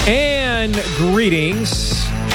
And greetings.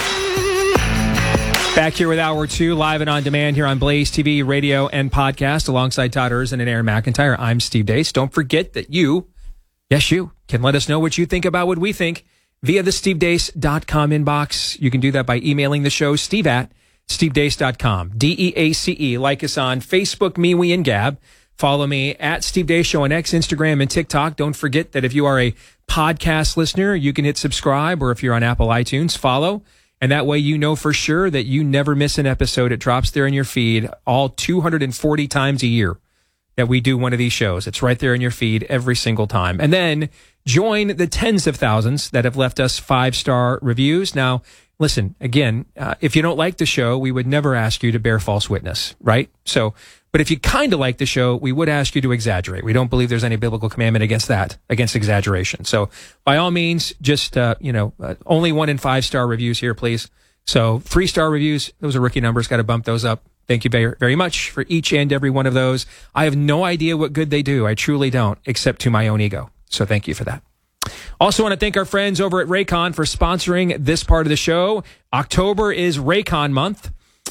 Back here with Hour 2, live and on demand here on Blaze TV, radio, and podcast, alongside Todd Erzen and Aaron McIntyre. I'm Steve Deace. Don't forget that you, yes, you, can let us know what you think about what we think via the stevedeace.com inbox. You can do that by emailing the show, steve@stevedeace.com, DEACE. Like us on Facebook, MeWe, and Gab. Follow me at Steve Deace Show on X, Instagram, and TikTok. Don't forget that if you are a podcast listener, you can hit subscribe, or if you're on Apple iTunes, follow. And that way you know for sure that you never miss an episode. It drops there in your feed all 240 times a year that we do one of these shows. It's right there in your feed every single time. And then join the tens of thousands that have left us 5-star reviews. Now, listen, again, if you don't like the show, we would never ask you to bear false witness, right? But if you kind of like the show, we would ask you to exaggerate. We don't believe there's any biblical commandment against that, against exaggeration. So by all means, just, only 1 and 5-star reviews here, please. So 3-star reviews, those are rookie numbers. Got to bump those up. Thank you very, very much for each and every one of those. I have no idea what good they do. I truly don't, except to my own ego. So thank you for that. Also want to thank our friends over at Raycon for sponsoring this part of the show. October is Raycon month.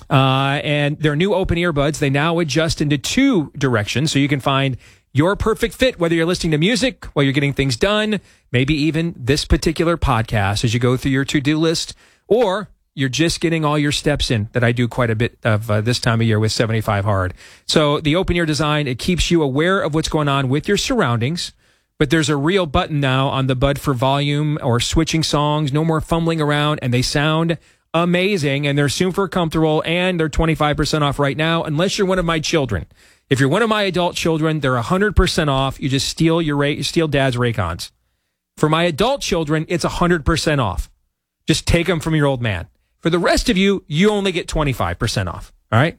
And their new open earbuds, they now adjust into 2 directions, so you can find your perfect fit, whether you're listening to music while you're getting things done, maybe even this particular podcast as you go through your to-do list, or you're just getting all your steps in that I do quite a bit of this time of year with 75 Hard. So the open ear design, it keeps you aware of what's going on with your surroundings, but there's a real button now on the bud for volume or switching songs, no more fumbling around, and they sound amazing, and they're super comfortable, and they're 25% off right now, unless you're one of my children. If you're one of my adult children, they're 100% off. You just steal steal Dad's Raycons. For my adult children, it's 100% off. Just take them from your old man. For the rest of you, you only get 25% off. All right?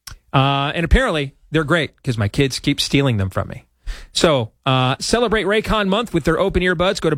And apparently, they're great because my kids keep stealing them from me. So celebrate Raycon month with their open earbuds. Go to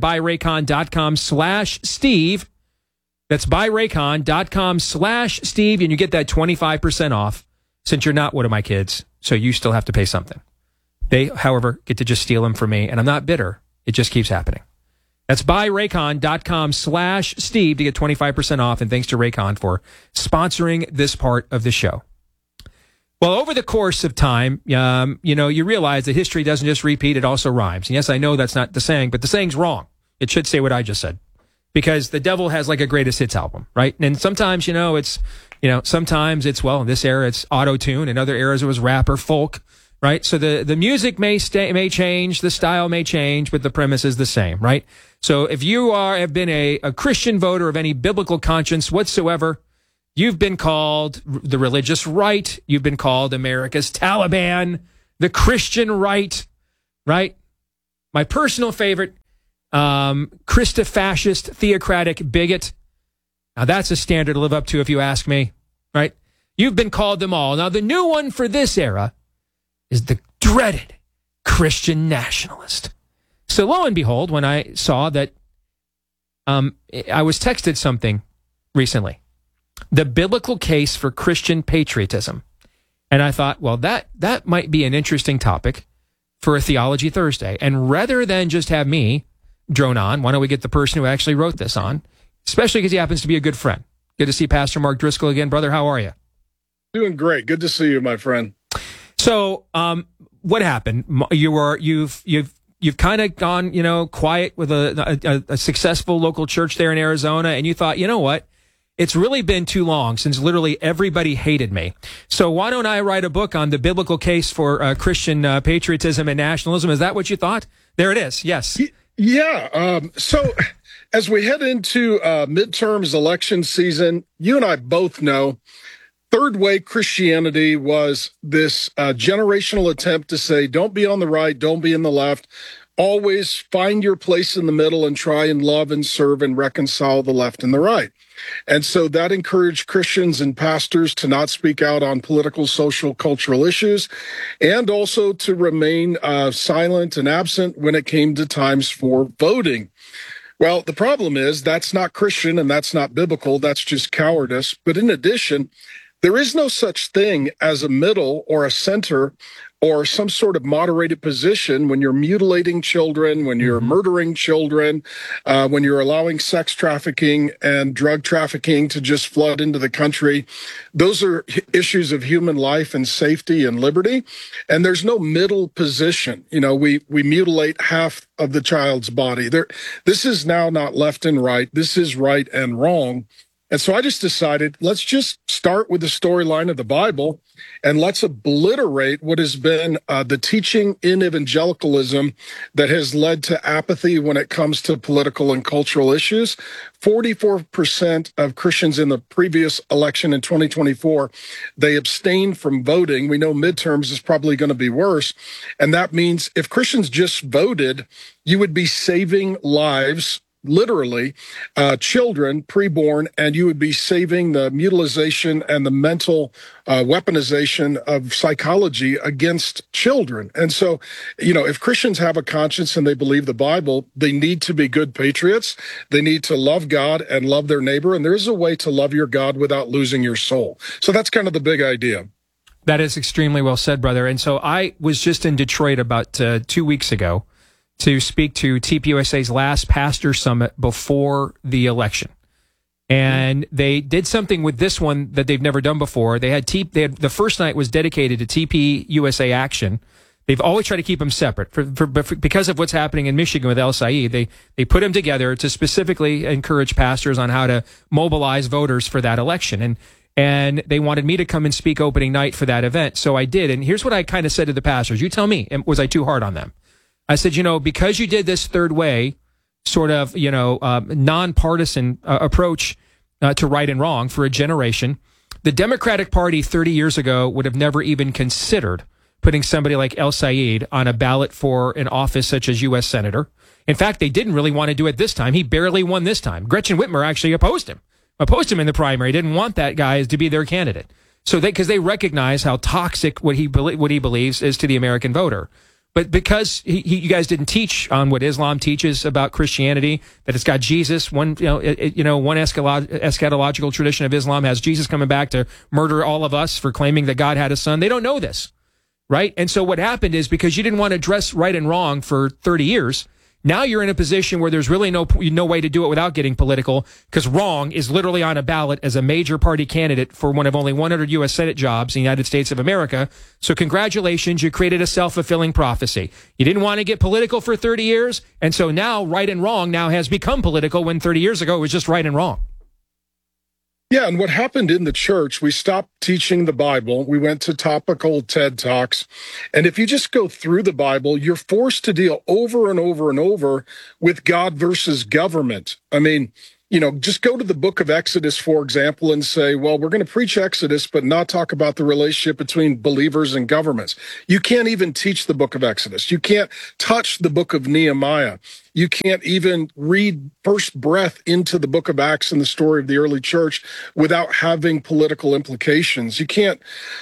buyraycon.com/Steve. That's buyraycon.com/Steve, and you get that 25% off since you're not one of my kids, so you still have to pay something. They, however, get to just steal them from me, and I'm not bitter. It just keeps happening. That's buyraycon.com/Steve to get 25% off, and thanks to Raycon for sponsoring this part of the show. Well, over the course of time, you realize that history doesn't just repeat, it also rhymes. And yes, I know that's not the saying, but the saying's wrong. It should say what I just said. Because the devil has like a greatest hits album, right? And sometimes, sometimes it's, well, in this era, it's auto-tune. In other eras, it was rap or folk, right? So the music may change, the style may change, but the premise is the same, right? So if you have been a Christian voter of any biblical conscience whatsoever, you've been called the religious right. You've been called America's Taliban, the Christian right, right? My personal favorite, Christa-fascist, theocratic bigot. Now, that's a standard to live up to if you ask me, right? You've been called them all. Now, the new one for this era is the dreaded Christian nationalist. So, lo and behold, when I saw that, I was texted something recently, the biblical case for Christian patriotism. And I thought, well, that might be an interesting topic for a Theology Thursday. And rather than just have me drone on, why don't we get the person who actually wrote this on, especially because he happens to be a good friend. Good to see Pastor Mark Driscoll again. Brother, how are you? Doing great. Good to see you, my friend. So, what happened? You've kind of gone, quiet with a successful local church there in Arizona, and you thought, you know what? It's really been too long since literally everybody hated me. So why don't I write a book on the biblical case for Christian patriotism and nationalism? Is that what you thought? There it is. Yes. Yeah. So as we head into midterms election season, you and I both know third way Christianity was this generational attempt to say, don't be on the right, don't be in the left. Always find your place in the middle and try and love and serve and reconcile the left and the right. And so that encouraged Christians and pastors to not speak out on political, social, cultural issues, and also to remain silent and absent when it came to times for voting. Well, the problem is that's not Christian and that's not biblical. That's just cowardice. But in addition, there is no such thing as a middle or a center or some sort of moderated position when you're mutilating children, when you're murdering children, when you're allowing sex trafficking and drug trafficking to just flood into the country. Those are issues of human life and safety and liberty. And there's no middle position. You know, we mutilate half of the child's body. This is now not left and right. This is right and wrong. And so I just decided, let's just start with the storyline of the Bible and let's obliterate what has been the teaching in evangelicalism that has led to apathy when it comes to political and cultural issues. 44% of Christians in the previous election in 2024, they abstained from voting. We know midterms is probably going to be worse. And that means if Christians just voted, you would be saving lives, literally, children preborn, and you would be saving the mutilization and the mental weaponization of psychology against children. And so, you know, if Christians have a conscience and they believe the Bible, they need to be good patriots. They need to love God and love their neighbor. And there is a way to love your God without losing your soul. So that's kind of the big idea. That is extremely well said, brother. And so I was just in Detroit about 2 weeks ago to speak to TPUSA's last pastor summit before the election. And they did something with this one that they've never done before. They had the first night was dedicated to TPUSA Action. They've always tried to keep them separate because of what's happening in Michigan with El Said. They put them together to specifically encourage pastors on how to mobilize voters for that election. And they wanted me to come and speak opening night for that event. So I did. And here's what I kind of said to the pastors. You tell me, was I too hard on them? I said, you know, because you did this third way sort of, you know, nonpartisan approach to right and wrong for a generation, the Democratic Party 30 years ago would have never even considered putting somebody like El Said on a ballot for an office such as U.S. Senator. In fact, they didn't really want to do it this time. He barely won this time. Gretchen Whitmer actually opposed him in the primary, didn't want that guy to be their candidate. So because they recognize how toxic what he believes is to the American voter. But because you guys didn't teach on what Islam teaches about Christianity, that it's got Jesus, one eschatological tradition of Islam has Jesus coming back to murder all of us for claiming that God had a son. They don't know this, right? And so what happened is because you didn't want to address right and wrong for 30 years, now you're in a position where there's really no way to do it without getting political, because wrong is literally on a ballot as a major party candidate for one of only 100 U.S. Senate jobs in the United States of America. So congratulations, you created a self-fulfilling prophecy. You didn't want to get political for 30 years, and so now right and wrong now has become political when 30 years ago it was just right and wrong. Yeah, and what happened in the church, we stopped teaching the Bible. We went to topical TED Talks. And if you just go through the Bible, you're forced to deal over and over and over with God versus government. I mean, you know, just go to the book of Exodus, for example, and say, well, we're going to preach Exodus, but not talk about the relationship between believers and governments. You can't even teach the book of Exodus. You can't touch the book of Nehemiah. You can't even read first breath into the book of Acts and the story of the early church without having political implications. You can't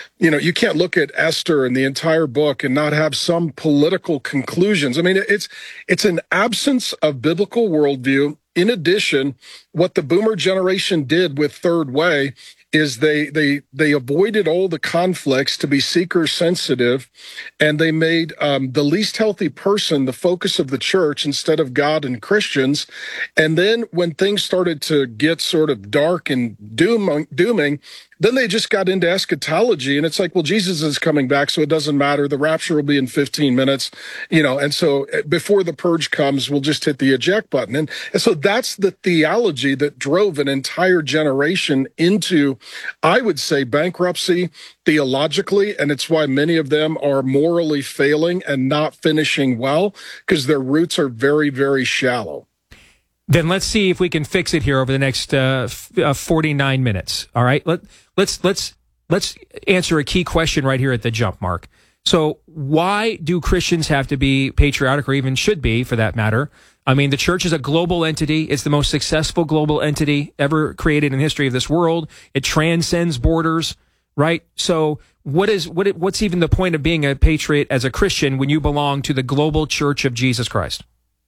look at Esther and the entire book and not have some political conclusions. I mean, it's an absence of biblical worldview. In addition, what the boomer generation did with Third Way is they avoided all the conflicts to be seeker sensitive, and they made the least healthy person the focus of the church instead of God and Christians. And then when things started to get sort of dark and dooming, then they just got into eschatology, and it's like, well, Jesus is coming back, so it doesn't matter. The rapture will be in 15 minutes, and so before the purge comes, we'll just hit the eject button. And so that's the theology that drove an entire generation into, I would say, bankruptcy theologically, and it's why many of them are morally failing and not finishing well, because their roots are very, very shallow. Then let's see if we can fix it here over the next 49 minutes. All right, let's answer a key question right here at the jump, Mark. So why do Christians have to be patriotic, or even should be, for that matter? I mean, the church is a global entity. It's the most successful global entity ever created in the history of this world. It transcends borders, right? So what's even the point of being a patriot as a Christian when you belong to the global church of Jesus Christ?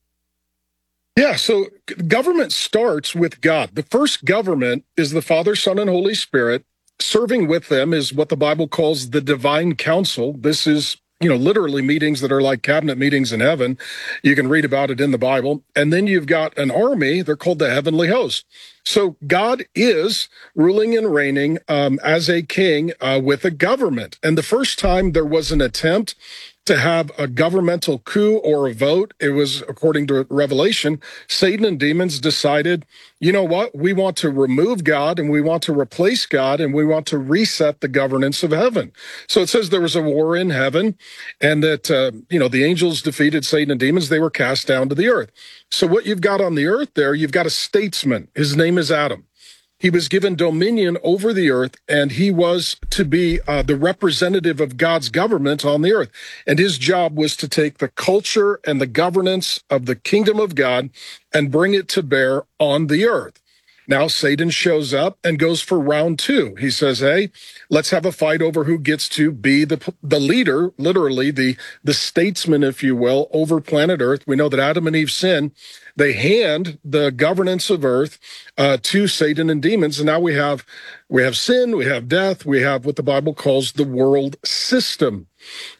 Yeah, so government starts with God. The first government is the Father, Son, and Holy Spirit. Serving with them is what the Bible calls the divine council. This is literally meetings that are like cabinet meetings in heaven. You can read about it in the Bible. And then you've got an army. They're called the heavenly host. So God is ruling and reigning as a king with a government. And the first time there was an attempt to have a governmental coup or a vote, it was, according to Revelation, Satan and demons decided, you know what? We want to remove God and we want to replace God and we want to reset the governance of heaven. So it says there was a war in heaven and that, the angels defeated Satan and demons. They were cast down to the earth. So what you've got on the earth there, you've got a statesman. His name is Adam. He was given dominion over the earth, and he was to be the representative of God's government on the earth. And his job was to take the culture and the governance of the kingdom of God and bring it to bear on the earth. Now Satan shows up and goes for round two. He says, hey, let's have a fight over who gets to be the leader, literally the statesman, if you will, over planet Earth. We know that Adam and Eve sin. They hand the governance of earth to Satan and demons. And now we have sin, we have death, we have what the Bible calls the world system.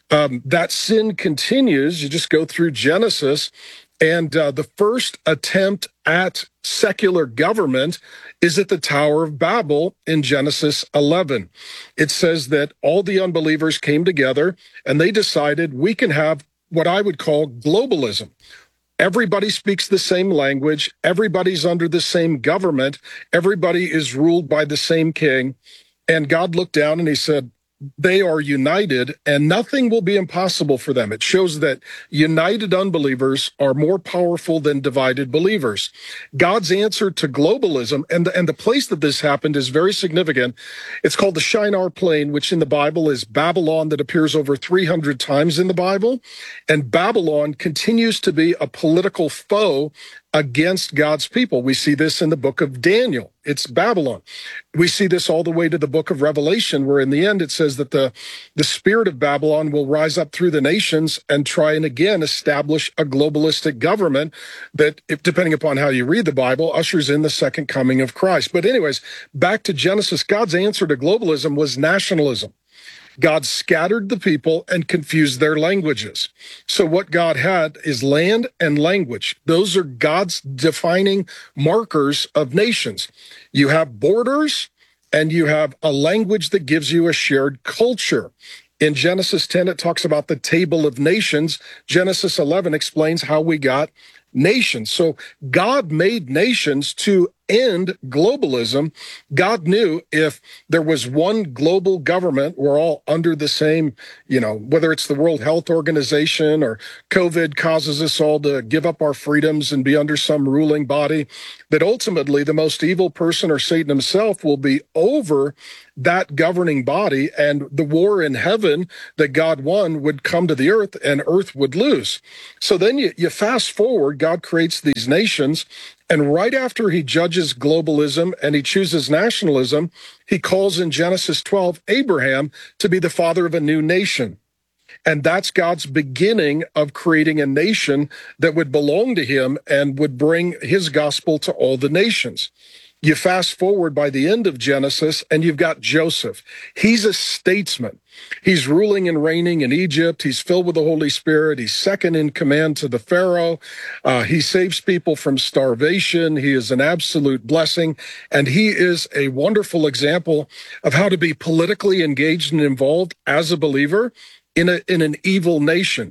That sin continues. You just go through Genesis. And the first attempt at secular government is at the Tower of Babel in Genesis 11. It says that all the unbelievers came together and they decided we can have what I would call globalism. Everybody speaks the same language. Everybody's under the same government. Everybody is ruled by the same king. And God looked down and he said, they are united and nothing will be impossible for them. It shows that united unbelievers are more powerful than divided believers. God's answer to globalism, and the place that this happened is very significant. It's called the Shinar Plain, which in the Bible is Babylon, that appears over 300 times in the Bible. And Babylon continues to be a political foe against God's people. We see this in the book of Daniel. It's Babylon. We see this all the way to the book of Revelation, where in the end it says that the spirit of Babylon will rise up through the nations and try and again establish a globalistic government that, if, depending upon how you read the Bible, ushers in the second coming of Christ. But anyways, back to Genesis, God's answer to globalism was nationalism. God scattered the people and confused their languages. So what God had is land and language. Those are God's defining markers of nations. You have borders and you have a language that gives you a shared culture. In Genesis 10, it talks about the table of nations. Genesis 11 explains how we got nations. So God made nations to end globalism. God knew if there was one global government, we're all under the same, whether it's the World Health Organization or COVID causes us all to give up our freedoms and be under some ruling body, that ultimately the most evil person or Satan himself will be over that governing body, and the war in heaven that God won would come to the earth and earth would lose. So then you fast forward, God creates these nations, and right after he judges globalism and he chooses nationalism, he calls in Genesis 12 Abraham to be the father of a new nation. And that's God's beginning of creating a nation that would belong to him and would bring his gospel to all the nations. You fast forward by the end of Genesis, and you've got Joseph. He's a statesman. He's ruling and reigning in Egypt. He's filled with the Holy Spirit. He's second in command to the Pharaoh. He saves people from starvation. He is an absolute blessing. And he is a wonderful example of how to be politically engaged and involved as a believer in an evil nation.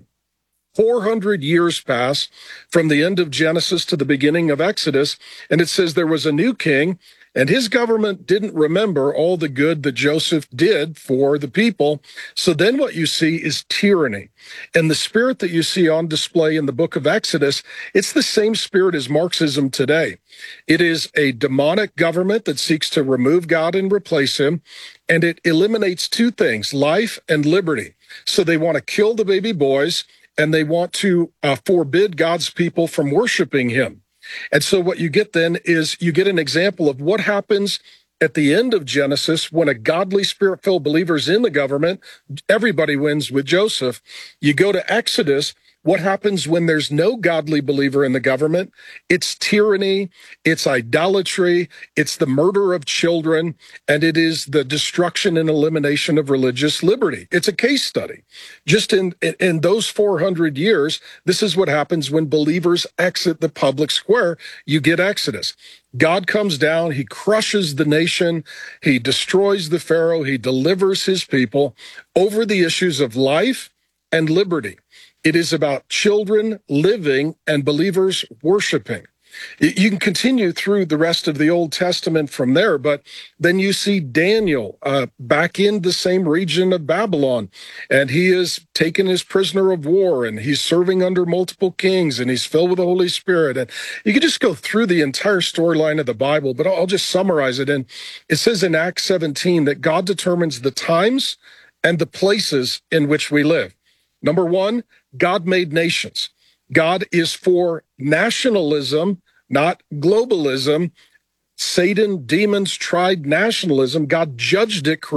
400 years pass from the end of Genesis to the beginning of Exodus, and it says there was a new king, and his government didn't remember all the good that Joseph did for the people. So then what you see is tyranny. And the spirit that you see on display in the book of Exodus, it's the same spirit as Marxism today. It is a demonic government that seeks to remove God and replace him, and it eliminates two things, life and liberty. So they want to kill the baby boys, and they want to forbid God's people from worshiping him. And so what you get then is you get an example of what happens at the end of Genesis when a godly spirit-filled believer is in the government. Everybody wins with Joseph. You go to Exodus, What happens when there's no godly believer in the government? It's tyranny, it's idolatry, it's the murder of children, and it is the destruction and elimination of religious liberty. It's a case study. Just in those 400 years, this is what happens when believers exit the public square. You get Exodus. God comes down, he crushes the nation, he destroys the Pharaoh, he delivers his people over the issues of life and liberty. It is about children living and believers worshiping. You can continue through the rest of the Old Testament from there, but then you see Daniel back in the same region of Babylon, and he is taken as prisoner of war, and he's serving under multiple kings, and he's filled with the Holy Spirit. And you can just go through the entire storyline of the Bible, but I'll just summarize it. And it says in Acts 17 that God determines the times and the places in which we live. Number one, God made nations. God is for nationalism, not globalism. Satan, demons tried nationalism. God judged it,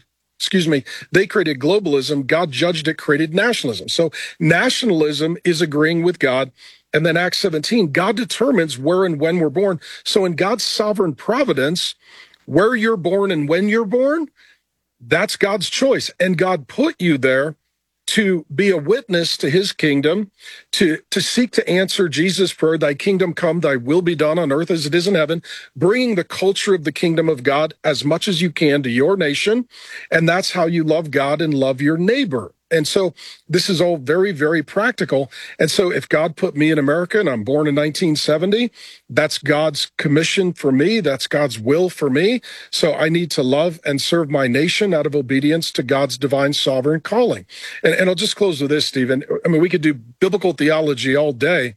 they created globalism. God judged it, created nationalism. So nationalism is agreeing with God. And then Acts 17, God determines where and when we're born. So in God's sovereign providence, where you're born and when you're born, that's God's choice. And God put you there to be a witness to his kingdom, to seek to answer Jesus' prayer, thy kingdom come, thy will be done on earth as it is in heaven, bringing the culture of the kingdom of God as much as you can to your nation. And that's how you love God and love your neighbor. And so this is all very, very practical. And so if God put me in America and I'm born in 1970, that's God's commission for me. That's God's will for me. So I need to love and serve my nation out of obedience to God's divine sovereign calling. And I'll just close with this, Stephen. I mean, we could do biblical theology all day,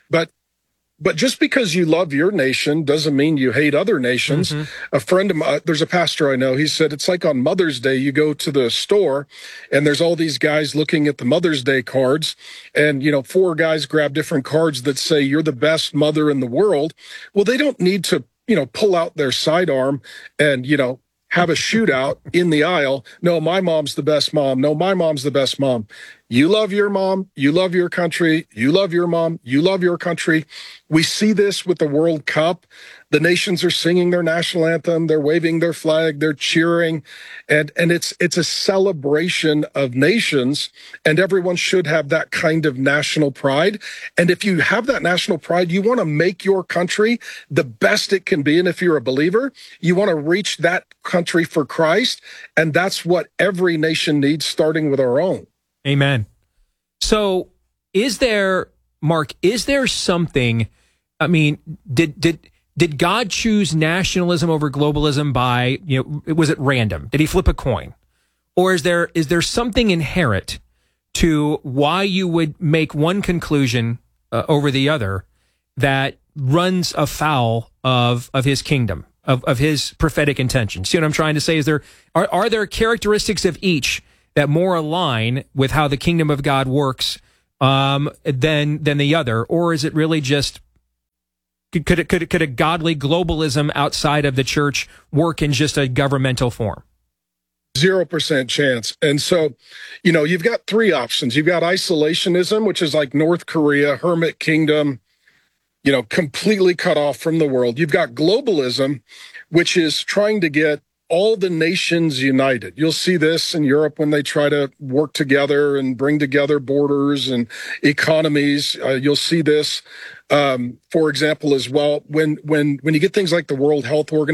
but just because you love your nation doesn't mean you hate other nations. Mm-hmm. A friend of mine, there's a pastor I know, he said, it's like on Mother's Day, you go to the store and there's all these guys looking at the Mother's Day cards. And, 4 guys grab different cards that say, you're the best mother in the world. Well, they don't need to, pull out their sidearm and, have a shootout in the aisle. No, my mom's the best mom. No, my mom's the best mom. You love your mom. You love your country. You love your mom. You love your country. We see this with the World Cup. The nations are singing their national anthem. They're waving their flag. They're cheering. And it's a celebration of nations. And everyone should have that kind of national pride. And if you have that national pride, you want to make your country the best it can be. And if you're a believer, you want to reach that country for Christ. And that's what every nation needs, starting with our own. Amen. So Mark, is there something, I mean, did God choose nationalism over globalism by, was it random? Did he flip a coin? Or is there something inherent to why you would make one conclusion over the other that runs afoul of his kingdom, of his prophetic intentions? See what I'm trying to say? Are there characteristics of each that more align with how the kingdom of God works than the other? Or is it really just, could a godly globalism outside of the church work in just a governmental form? 0% chance. And so, you've got 3 options. You've got isolationism, which is like North Korea, hermit kingdom, completely cut off from the world. You've got globalism, which is trying to get all the nations united. You'll see this in Europe when they try to work together and bring together borders and economies. You'll see this, for example, as well, when you get things like the World Health Organization.